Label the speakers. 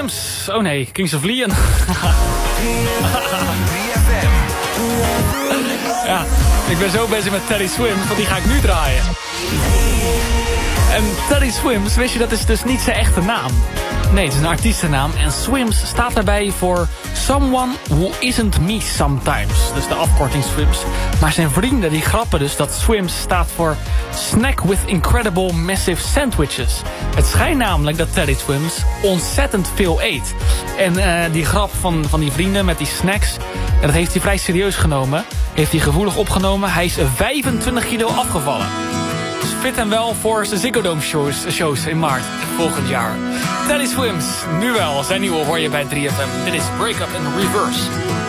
Speaker 1: Swims. Oh nee, Kings of Leon. Ja, ik ben zo bezig met Teddy Swims, want die ga ik nu draaien. En Teddy Swims, wist je, dat is dus niet zijn echte naam. Nee, het is een artiestennaam. En Swims staat daarbij voor Someone Who Isn't Me Sometimes. Dus de afkorting Swims. Maar zijn vrienden die grappen dus dat Swims staat voor Snack with Incredible Massive Sandwiches. Het schijnt namelijk dat Teddy Swims ontzettend veel eet. En die grap van die vrienden met die snacks, dat heeft hij vrij serieus genomen. Heeft hij gevoelig opgenomen. Hij is 25 kilo afgevallen. Dus fit en wel voor zijn Ziggo Dome shows in maart volgend jaar. Teddy Swims, nu wel. Zijn nieuwe hoor je bij 3FM. Dit is Break Up in Reverse.